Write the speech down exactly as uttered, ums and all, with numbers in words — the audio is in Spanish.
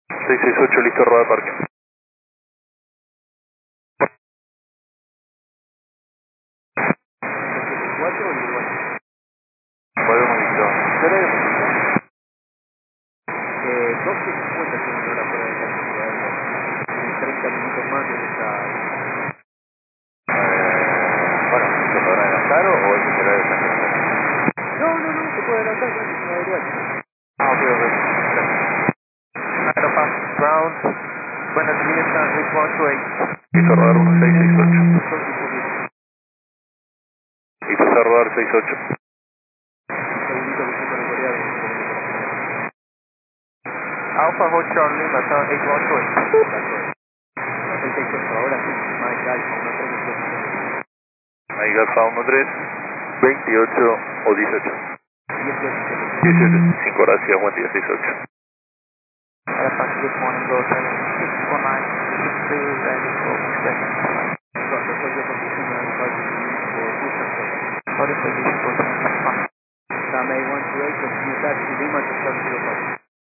seis seis ocho, listo, rodar parque. cuatro y igual. Volvemos listo. ¿Tenés? Eh, doce cincuenta tiene una hora fuera de casa. En treinta minutos más debe estar. Eh, bueno, ¿se podrá adelantar o ese será de San José? No, no, no, se puede adelantar, no es una igual. Ah, ok, ok. Aeropass, ground. Buenas Julieta, eight one two eight. Listo, rodar uno seis seis ocho. Listo, a rodar seis ocho. Un segundito que estoy monitoreado. Alpha Hotel Lima, Tower eight one two eight. El seis ocho, ahora sí, Mike Alfa, uno tres veintiocho. Mike Alfa uno tres, veintiocho o dieciocho. dieciocho. dieciocho, cinco, gracias, buen día, seis ocho. Aeropass, good morning, go seven six four nine, six three, ready for expression. Después de posición de Alfa por Houston. Sorry for this, for May one two eight, continue taxi Lima to